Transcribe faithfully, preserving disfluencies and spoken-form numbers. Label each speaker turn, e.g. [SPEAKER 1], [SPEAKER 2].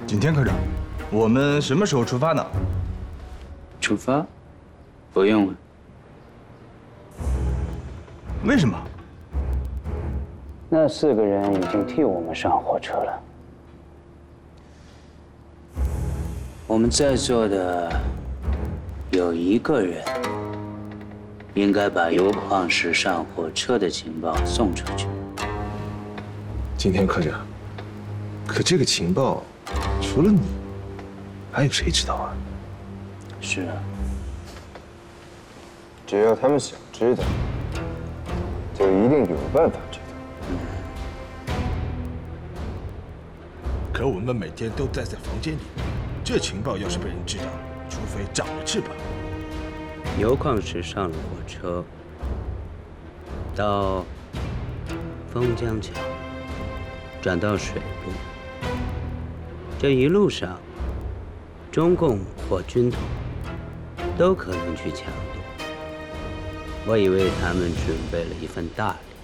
[SPEAKER 1] 景天科长，我们什么时候出发呢？
[SPEAKER 2] 出发？不用了。
[SPEAKER 1] 为什么？
[SPEAKER 2] 那四个人已经替我们上火车了。我们在座的有一个人应该把有矿石上火车的情报送出去。
[SPEAKER 3] 景天科长，可这个情报除了你，还有谁知道啊？
[SPEAKER 2] 是啊。
[SPEAKER 4] 只要他们想知道，就一定有办法知道。
[SPEAKER 5] 可我们每天都待在房间里，这情报要是被人知道，除非长了翅膀。
[SPEAKER 2] 油矿石上了火车，到枫江桥，转到水路，这一路上，中共或军统都可能去抢夺。我以为他们准备了一份大礼。